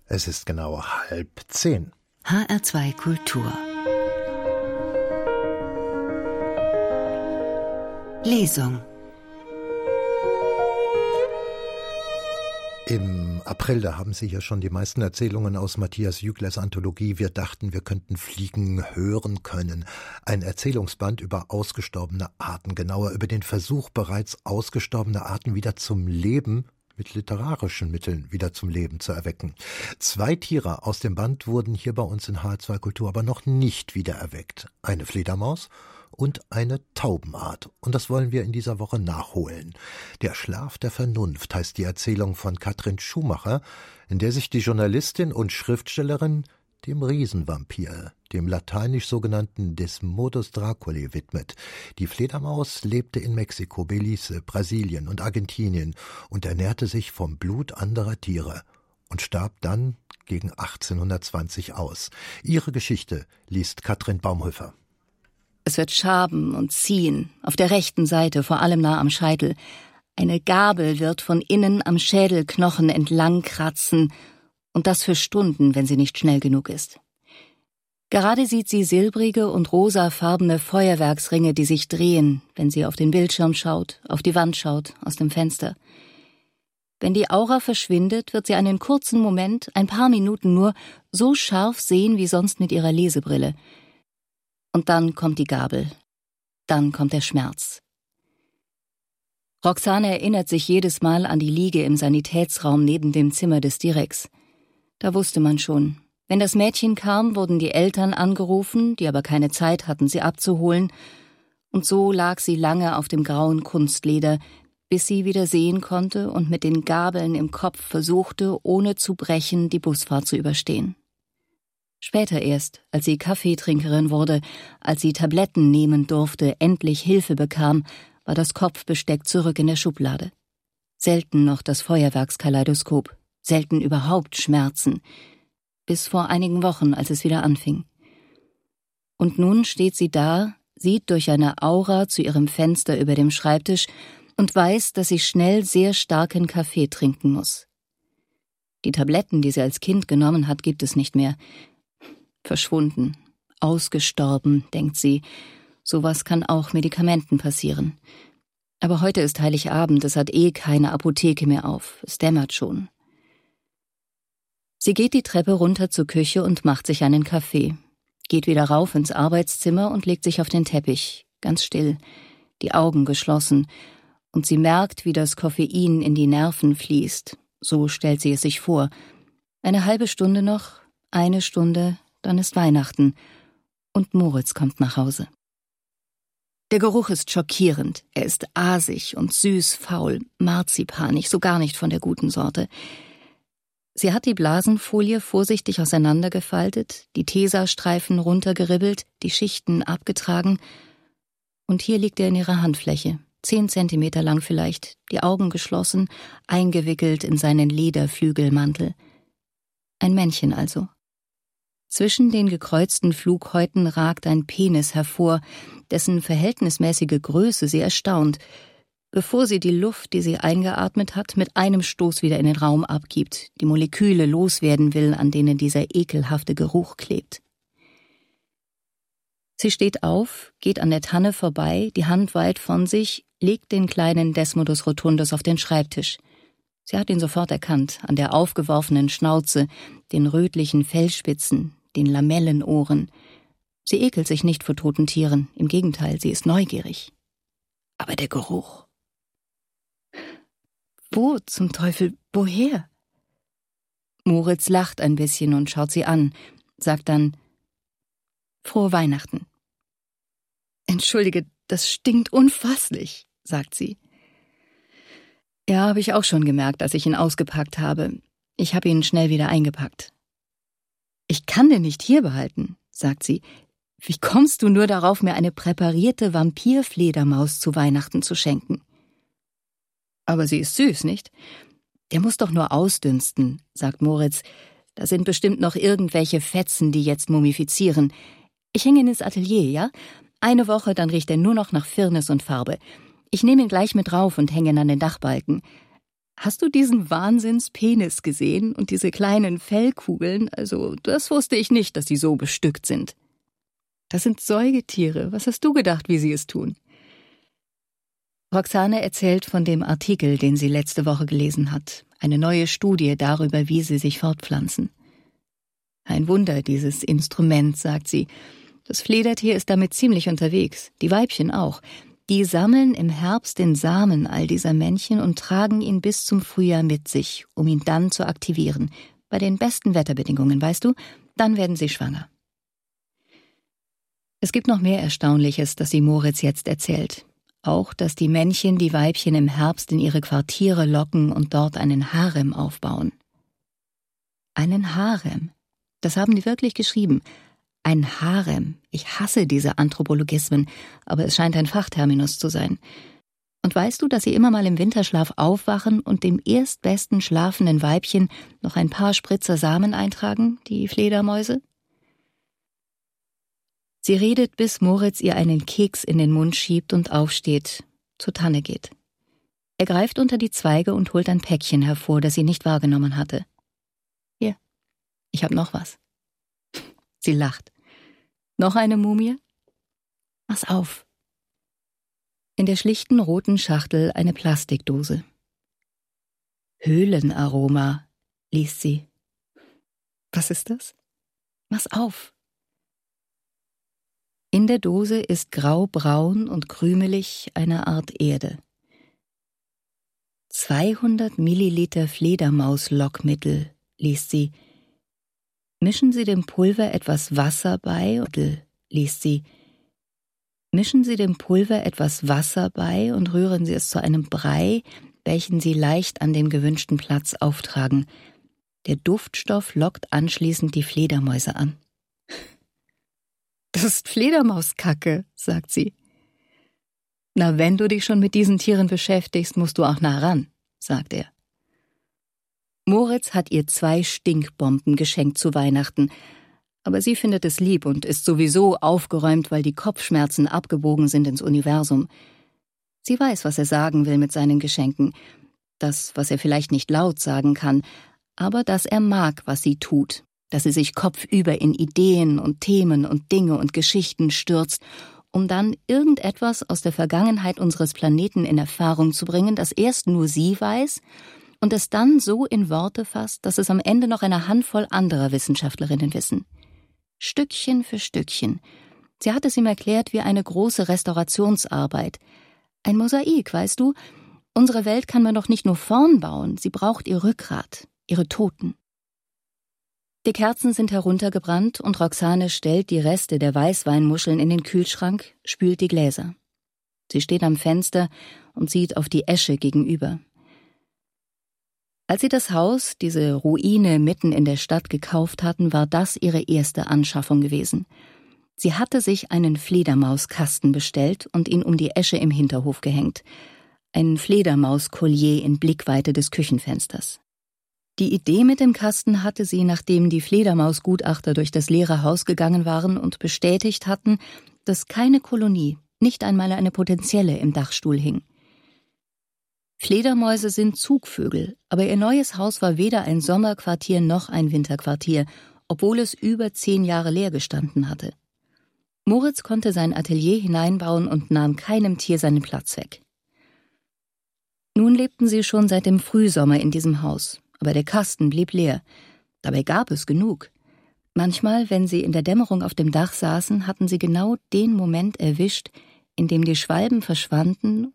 Es ist genau 9:30. HR2 Kultur. Lesung. Im April, da haben Sie ja schon die meisten Erzählungen aus Matthias Jüglers Anthologie Wir dachten, wir könnten fliegen hören können. Ein Erzählungsband über ausgestorbene Arten, genauer über den Versuch, bereits ausgestorbene Arten wieder zum Leben mit literarischen Mitteln wieder zum Leben zu erwecken. 2 Tiere aus dem Band wurden hier bei uns in HR2 Kultur aber noch nicht wiedererweckt. Eine Fledermaus und eine Taubenart. Und das wollen wir in dieser Woche nachholen. Der Schlaf der Vernunft heißt die Erzählung von Katrin Schumacher, in der sich die Journalistin und Schriftstellerin dem Riesenvampir, dem lateinisch sogenannten Desmodus Draculae, widmet. Die Fledermaus lebte in Mexiko, Belize, Brasilien und Argentinien und ernährte sich vom Blut anderer Tiere und starb dann gegen 1820 aus. Ihre Geschichte liest Katrin Baumhöfer. Es wird schaben und ziehen, auf der rechten Seite, vor allem nah am Scheitel. Eine Gabel wird von innen am Schädelknochen entlang kratzen, und das für Stunden, wenn sie nicht schnell genug ist. Gerade sieht sie silbrige und rosafarbene Feuerwerksringe, die sich drehen, wenn sie auf den Bildschirm schaut, auf die Wand schaut, aus dem Fenster. Wenn die Aura verschwindet, wird sie einen kurzen Moment, ein paar Minuten nur, so scharf sehen wie sonst mit ihrer Lesebrille. Und dann kommt die Gabel. Dann kommt der Schmerz. Roxane erinnert sich jedes Mal an die Liege im Sanitätsraum neben dem Zimmer des Direkts. Da wusste man schon. Wenn das Mädchen kam, wurden die Eltern angerufen, die aber keine Zeit hatten, sie abzuholen. Und so lag sie lange auf dem grauen Kunstleder, bis sie wieder sehen konnte und mit den Gabeln im Kopf versuchte, ohne zu brechen, die Busfahrt zu überstehen. Später erst, als sie Kaffeetrinkerin wurde, als sie Tabletten nehmen durfte, endlich Hilfe bekam, war das Kopfbesteck zurück in der Schublade. Selten noch das Feuerwerkskaleidoskop, selten überhaupt Schmerzen, bis vor einigen Wochen, als es wieder anfing. Und nun steht sie da, sieht durch eine Aura zu ihrem Fenster über dem Schreibtisch und weiß, dass sie schnell sehr starken Kaffee trinken muss. Die Tabletten, die sie als Kind genommen hat, gibt es nicht mehr. Verschwunden, ausgestorben, denkt sie. Sowas kann auch Medikamenten passieren. Aber heute ist Heiligabend, es hat keine Apotheke mehr auf, es dämmert schon. Sie geht die Treppe runter zur Küche und macht sich einen Kaffee, geht wieder rauf ins Arbeitszimmer und legt sich auf den Teppich, ganz still, die Augen geschlossen, und sie merkt, wie das Koffein in die Nerven fließt. So stellt sie es sich vor. Eine halbe Stunde noch, 1 Stunde, dann ist Weihnachten und Moritz kommt nach Hause. Der Geruch ist schockierend. Er ist asig und süß, faul, marzipanig, so gar nicht von der guten Sorte. Sie hat die Blasenfolie vorsichtig auseinandergefaltet, die Tesastreifen runtergeribbelt, die Schichten abgetragen. Und hier liegt er in ihrer Handfläche, 10 Zentimeter lang vielleicht, die Augen geschlossen, eingewickelt in seinen Lederflügelmantel. Ein Männchen also. Zwischen den gekreuzten Flughäuten ragt ein Penis hervor, dessen verhältnismäßige Größe sie erstaunt, bevor sie die Luft, die sie eingeatmet hat, mit einem Stoß wieder in den Raum abgibt, die Moleküle loswerden will, an denen dieser ekelhafte Geruch klebt. Sie steht auf, geht an der Tanne vorbei, die Hand weit von sich, legt den kleinen Desmodus rotundus auf den Schreibtisch. Sie hat ihn sofort erkannt, an der aufgeworfenen Schnauze, den rötlichen Fellspitzen, den Lamellenohren. Sie ekelt sich nicht vor toten Tieren, im Gegenteil, sie ist neugierig. Aber der Geruch. Wo zum Teufel, woher? Moritz lacht ein bisschen und schaut sie an, sagt dann: Frohe Weihnachten. Entschuldige, das stinkt unfasslich, sagt sie. Ja, habe ich auch schon gemerkt, als ich ihn ausgepackt habe. Ich habe ihn schnell wieder eingepackt. Ich kann den nicht hier behalten, sagt sie. Wie kommst du nur darauf, mir eine präparierte Vampirfledermaus zu Weihnachten zu schenken? Aber sie ist süß, nicht? Der muss doch nur ausdünsten, sagt Moritz. Da sind bestimmt noch irgendwelche Fetzen, die jetzt mumifizieren. Ich hänge ihn ins Atelier, ja? 1 Woche, dann riecht er nur noch nach Firnis und Farbe. Ich nehme ihn gleich mit rauf und hänge ihn an den Dachbalken. Hast du diesen Wahnsinnspenis gesehen und diese kleinen Fellkugeln? Also, das wusste ich nicht, dass sie so bestückt sind. Das sind Säugetiere. Was hast du gedacht, wie sie es tun? Roxane erzählt von dem Artikel, den sie letzte Woche gelesen hat. Eine neue Studie darüber, wie sie sich fortpflanzen. Ein Wunder, dieses Instrument, sagt sie. Das Fledertier ist damit ziemlich unterwegs, die Weibchen auch. Die sammeln im Herbst den Samen all dieser Männchen und tragen ihn bis zum Frühjahr mit sich, um ihn dann zu aktivieren. Bei den besten Wetterbedingungen, weißt du, dann werden sie schwanger. Es gibt noch mehr Erstaunliches, das sie Moritz jetzt erzählt. Auch, dass die Männchen die Weibchen im Herbst in ihre Quartiere locken und dort einen Harem aufbauen. Einen Harem. Das haben die wirklich geschrieben. Ein Harem. Ich hasse diese Anthropologismen, aber es scheint ein Fachterminus zu sein. Und weißt du, dass sie immer mal im Winterschlaf aufwachen und dem erstbesten schlafenden Weibchen noch ein paar Spritzer Samen eintragen, die Fledermäuse? Sie redet, bis Moritz ihr einen Keks in den Mund schiebt und aufsteht, zur Tanne geht. Er greift unter die Zweige und holt ein Päckchen hervor, das sie nicht wahrgenommen hatte. Hier, ich hab noch was. Sie lacht. Noch eine Mumie? Mach's auf. In der schlichten roten Schachtel eine Plastikdose. Höhlenaroma, liest sie. Was ist das? Mach's auf. In der Dose ist graubraun und krümelig eine Art Erde. 200 Milliliter Fledermauslockmittel, liest sie. Mischen Sie dem Pulver etwas Wasser bei, liest sie. Mischen Sie dem Pulver etwas Wasser bei und rühren Sie es zu einem Brei, welchen Sie leicht an den gewünschten Platz auftragen. Der Duftstoff lockt anschließend die Fledermäuse an. Das ist Fledermauskacke, sagt sie. Na, wenn du dich schon mit diesen Tieren beschäftigst, musst du auch nah ran, sagt er. Moritz hat ihr 2 Stinkbomben geschenkt zu Weihnachten, aber sie findet es lieb und ist sowieso aufgeräumt, weil die Kopfschmerzen abgebogen sind ins Universum. Sie weiß, was er sagen will mit seinen Geschenken, das, was er vielleicht nicht laut sagen kann, aber dass er mag, was sie tut, dass sie sich kopfüber in Ideen und Themen und Dinge und Geschichten stürzt, um dann irgendetwas aus der Vergangenheit unseres Planeten in Erfahrung zu bringen, das erst nur sie weiß und es dann so in Worte fasst, dass es am Ende noch eine Handvoll anderer Wissenschaftlerinnen wissen. Stückchen für Stückchen. Sie hat es ihm erklärt wie eine große Restaurationsarbeit. Ein Mosaik, weißt du? Unsere Welt kann man doch nicht nur vorn bauen, sie braucht ihr Rückgrat, ihre Toten. Die Kerzen sind heruntergebrannt und Roxane stellt die Reste der Weißweinmuscheln in den Kühlschrank, spült die Gläser. Sie steht am Fenster und sieht auf die Esche gegenüber. Als sie das Haus, diese Ruine mitten in der Stadt gekauft hatten, war das ihre erste Anschaffung gewesen. Sie hatte sich einen Fledermauskasten bestellt und ihn um die Esche im Hinterhof gehängt. Ein Fledermauskollier in Blickweite des Küchenfensters. Die Idee mit dem Kasten hatte sie, nachdem die Fledermausgutachter durch das leere Haus gegangen waren und bestätigt hatten, dass keine Kolonie, nicht einmal eine potenzielle, im Dachstuhl hing. Fledermäuse sind Zugvögel, aber ihr neues Haus war weder ein Sommerquartier noch ein Winterquartier, obwohl es über 10 Jahre leer gestanden hatte. Moritz konnte sein Atelier hineinbauen und nahm keinem Tier seinen Platz weg. Nun lebten sie schon seit dem Frühsommer in diesem Haus, aber der Kasten blieb leer. Dabei gab es genug. Manchmal, wenn sie in der Dämmerung auf dem Dach saßen, hatten sie genau den Moment erwischt, in dem die Schwalben verschwanden